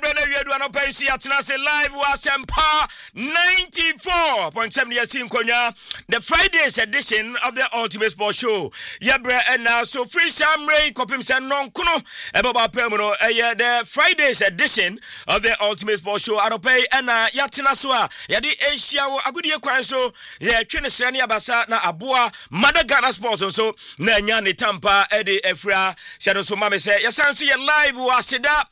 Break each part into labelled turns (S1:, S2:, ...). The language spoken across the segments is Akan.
S1: Brenda Yedu and Opesi Atenase live was Sempa 94.7 years in Konya. The Friday's edition of the Ultimate Sports Show. Yebre and now so free Sam Ray Kopim San Non Kuno Ebaba Permono the Friday's edition of the Ultimate Sports Show. Arope and Yatinaswa Yadi Asia Agudia Kwanso Chinesrani Abasa na Abua Madagana Sports so Nanyani Tampa Eddie Efra Shadow Sumame say Yasansi live was Seda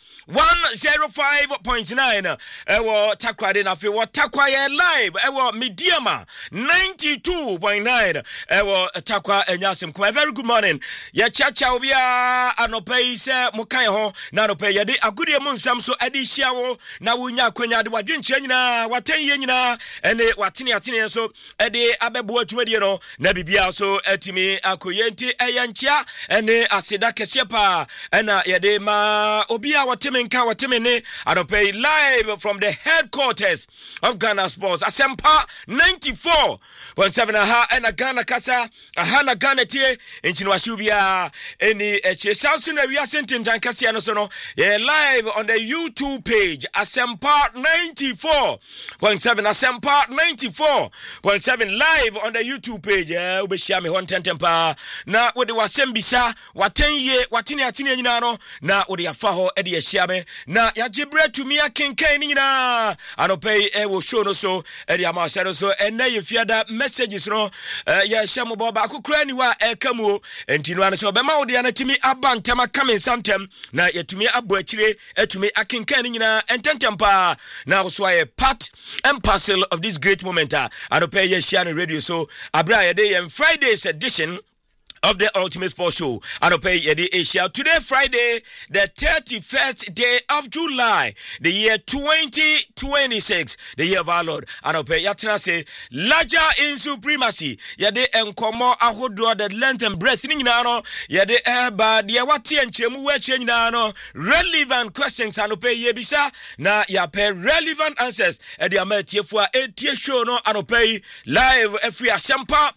S1: 105.9 ewo takwade na fe wo takwaye live ewo mediama 92.9 ewo takwa enyasem kuma. Very good morning ya chacha obia anopai se mukan ho na anopai ye de agudie mu nsam so ade hia wo na wonya akwanya de wadwenche nyina watenye nyina ene watene atene so ede abebo atwedie no na bibia so atimi akoyenti eyanchia ene aseda kese pa ena ye de ma obia wateme I don't pay live from the headquarters of Ghana Sports. Asempa 94.7 and a Ghana Kasa, a Hana Ghana tie, in Chinwashubia, any Samson Reasentin Jankasiano Sono, live on the YouTube page. Asempa 94.7, Asempa 94.7 live on the YouTube page. Ubeshami Hontentempa. Na with the Wasembisa, Watenye, Watini Atini Nano, na with the Afaho Eddie Shiabe. Na ya jibre tumi akenkan nyina anopay wo show no so e ya ma share so enne ye fiada messages no ya shamo boba akukura ni wa ekamu entinu an so be ma wo de na timi abantama kamen santem na yetumi abo akire etumi akenkan nyina ententempa na so aye part and parcel of this great moment anopay ye share no radio so abra ye dey Friday's edition of the Ultimate Sports Show. Anope Yedi Asia. Today, Friday, the 31st day of July, the year 2026, the year of our Lord. Anope Yatina say, larger in supremacy. Yede enkomo ahodro the length and breadth in Nano. Yede eba diawati and chemu weche Nano. Relevant questions. Anope Yebisa. Na yape relevant answers. Edi amet yefua etie show no. Anope live every Asempa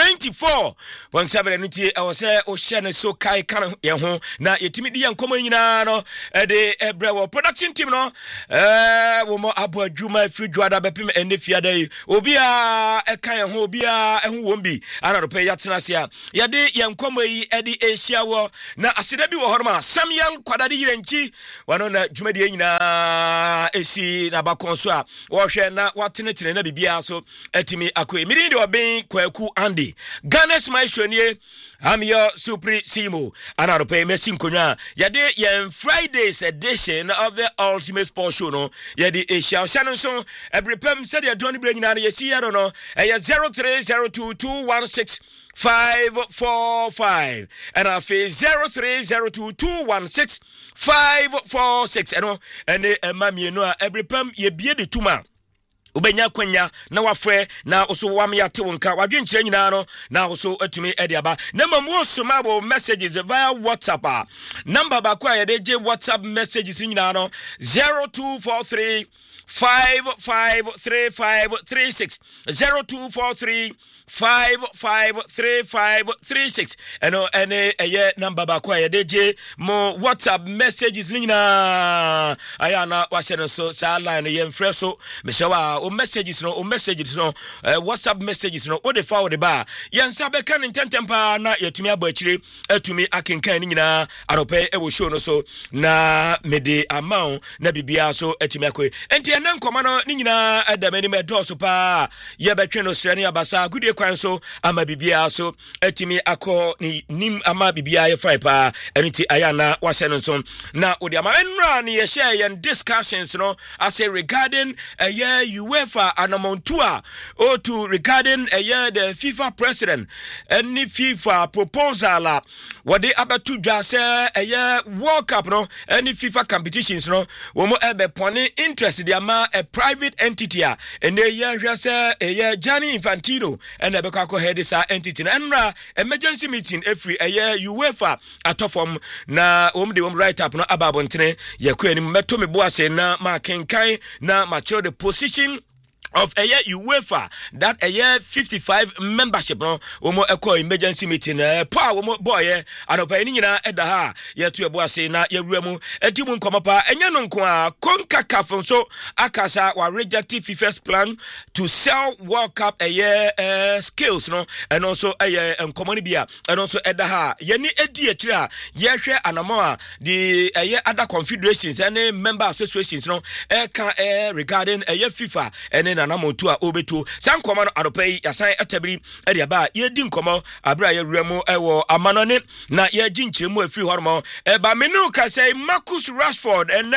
S1: 94.7 I was Ocean so kai kan ye ho na yetimi di yankomo nyina no de ebrewo production team no wo mo abo adwuma fridwada bepem ene fiada yi obi a ekan ye ho obi a ehu wombi ana pe yatena sia ye de yankomo yi edi Asia wo na aseda bi wo horma Samuel kwadade yirenchi wano na dwumadi nyina esi na bakonso a wo hwe na watenetene na bibia so etimi akoe miri de oben kwaku Andy Ghana's maestro nie I'm your Supremo. Anarope Messin Konya. Yade yen Friday's edition of the Ultimate Sports Show. No, Yadi Asia Shannon so every pem said you're doing bringing out your see. I don't know. 0302216545 and I say 0302216546 and mammy no every pem ye be the tuma. Ubenya kwenya na wafre na oso wam ya tewonka wadwenkyere nyina no na oso atumi ediaba na mamu somabo messages via WhatsApp number ba kwa ya de WhatsApp messages nyina no 0243 553536 0243 553536 ene eye number ba kwa ya de mo WhatsApp messages nyina ayana wa share so sa line ye mfre so meshawa o messages no WhatsApp messages no o de forward ba yensa be kan ntentempa na yetumi abo akire atumi akenkan nyina arope e wo show no so na mede amount na bibia so atumi akoe enti ene nkoma no nyina adamani medoso pa ye betwe no srani abasa gudie kwan so ama bibia so atimi akọ ni nim ama bibia ye fry pa enti ayana wase no so na odi ama enra ni ye share yen discussions no as regarding UEFA anamontua or to regarding the FIFA president any FIFA proposal what they about to say World Cup no any FIFA competitions no wo mo ebe poni interest dia ma a private entity and they say Gianni Infantino and ebe kwa head this entity na emergency meeting every UEFA atofom na de write up no ababontene ye kwa ni meto me boase na ma kenkan na ma the position of a year UEFA that a year 55 membership no omo eko emergency meeting pa omo boy anopa ni nyina edaha ye to ebo ase na yewura mu etimu nkomapa enye no nko a CONCACAF so akasa wa reject FIFA's plan to sell World Cup a year skills no and also a year nkomoni bia and also edaha ye ni edi akira ye hwe anamo the a year other confederations and member associations no can regarding a year FIFA and na motu a obetu san koma no adopai yasan atabiri e dia ba ye di nkomo abra ye wuramu ewo amanone na ye gi nkyeremu afiri hormo ba menu ka say Marcus Rashford and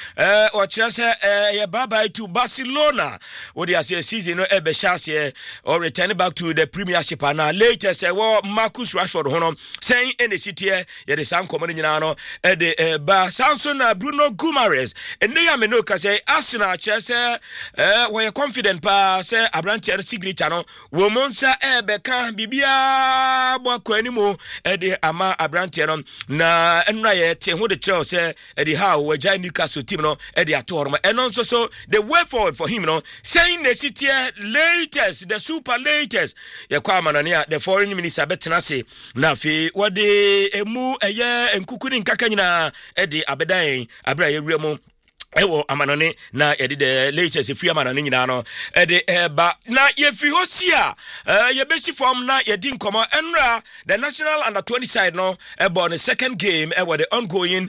S1: o kire say ye bye to Barcelona wo dia say season no e be chance or return back to the Premiership and later say wo Marcus Rashford hono saying in the city ye de san koma nyina no e de ba Samson Bruno Guimaraes and they menu ka say Arsenal kire say wo ye confident pa say abrantia no signature no wo monsa beka bibia bwako animu de ama abrantia no na enra ye te ho de trel say de how wagya Newcastle team no de atorma eno so the way forward for him no saying the city latest the super latest ye kwa manania the foreign minister betena se na fi wode emu eye enkukuni nkaka nyina de abedan abra ye wuremu ewo amanone na yede the latest free amanone nyina no ede ba na ye free hosia ye besi form na yedi nkomo enra the national under 20 side no ebo the second game ewo the ongoing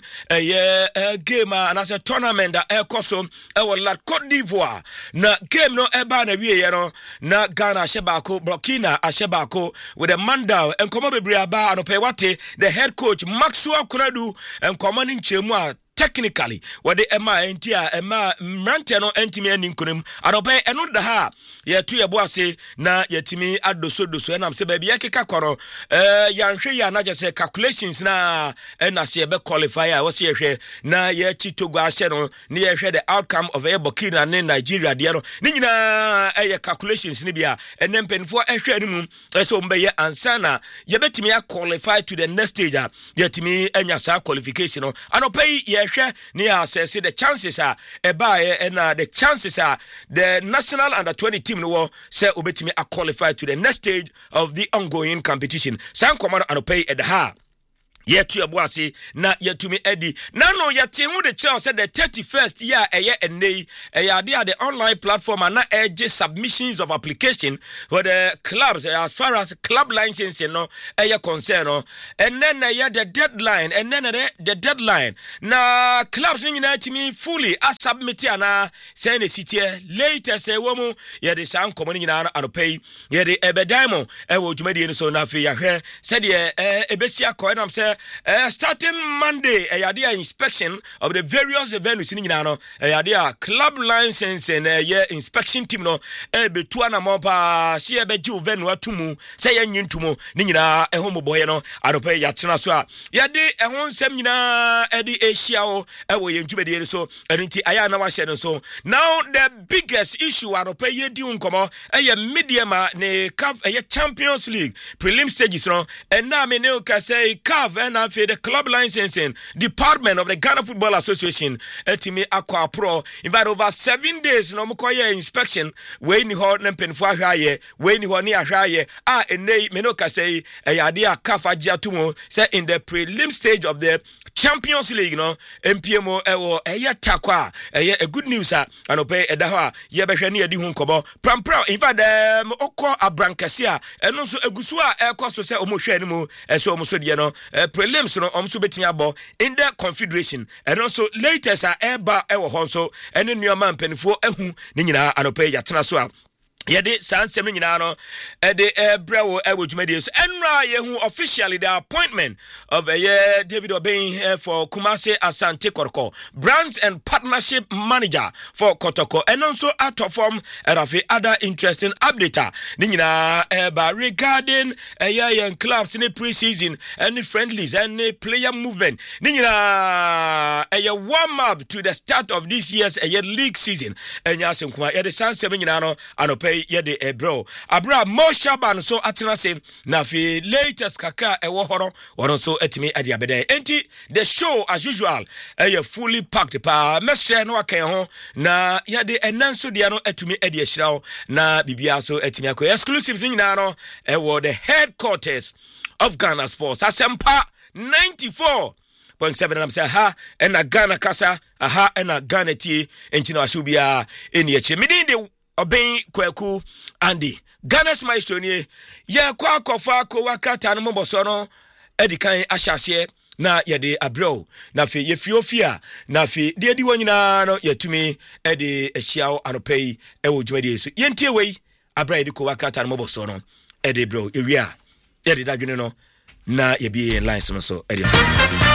S1: game and as a tournament that ekoso ewo la Côte d'Ivoire na game no eba na wie ye no na Ghana Shebako Burkina Ashebako with the man down enkomo bebre aba anope wate the head coach Maxwell Konadu enkomo ni nchemu a technically what the Emma Mrante no entimi aninkunim adope eno da ha ye to ye boase na yetimi adoso na se bia keka kworo yanhwe ya na je calculations na na se be qualifier wo se hwe na ye chitogo ahye no ne ye hwe the outcome of a Burkina ne Nigeria de no ni nyina calculations ni bia enempenfo ehwe animu so mbe ye ansana ye betimi qualify to the next stage yetimi anya sa qualification no adope ye near says the chances are the chances are the national under 20 team no say obetimi a qualified to the next stage of the ongoing competition. San command and pay at the ha. Yet to Abuasi, na yet to me Eddie. Nano yet who the child said the 31st year a year and day the online platform and not edge submissions of application for the clubs as far as club licensing no a concern and then the deadline and then the deadline na clubs in me fully as submit na say the city later say woman yeah the sound coming in and pay yeah the ebedimo will jumedi so na fe ya said ebesia coin say starting Monday, a inspection of the various venues in Yano, a club license and inspection team no, be tuana mopa, see a beju venue tumu, say a tumu, Nina, a homo boyano, I don't pay Yatsuna. Yadi, a home semina, Eddie Asiao, away into the so, and into Ayana was said so. Now, the biggest issue I don't pay ye dune como, a medium, ne cup, a Champions League, prelim stages, no, and now me no can say, Cav. And after the club licensing department of the Ghana Football Association, etimi aqua pro, invite over 7 days no mokoye inspection, we ni ho nempen fo ahwaye, we ni ho ni ahwaye, enei menoka say eyade akafa giatumo say in the prelim stage of the Champions League no MPMO ewo takwa a good news anope edaho ye behwe ne adi hu nkobo prampra in fact okọ abrankasia eno so egusu ekoso se omohwe animu eso omoso de no prelims no omso betimi abo in the confederation eno so latest eba ewo ho so ene nuama mpanifo ehu ne nyina anope yatena so yede sansem nyina no de brewo ewo dwumadi so enra ye hu officially the appointment of David Obeng for Kumasi Asante Kotoko brands and partnership manager for Kotoko and also out of form of other interesting update ni nyina ba regarding young clubs in the pre-season and friendlies and player movement ni nyina warm up to the start of this year's league season enya senkuma yede sansem nyina no anope pay yede ebro abra Moshaban so atena se na fi latest kakra ewo horo wono so etimi ade abede enti the show as usual fully packed pa meshe no akan ho na yede enanso dia no etumi ade ahirawo na bibia so etimi akoy exclusives nyina no the headquarters of Ghana Sports Asempa 94.7 I'm say ha and a Ghana kasa aha and a Ghana tea enti no asubia eni eche midin de obin kwaku Andy Ghana's maestro ni ye kwa kofa ko wakata no moboso no edikan ahyase na yede abro na fe ye fiofia na fe de di wanyina no yetumi ede ehia anopai ewo dwade so yentie wei abra yede ko wakata no moboso no ede bro ewia yede dadwene no na ye bi lines no so ede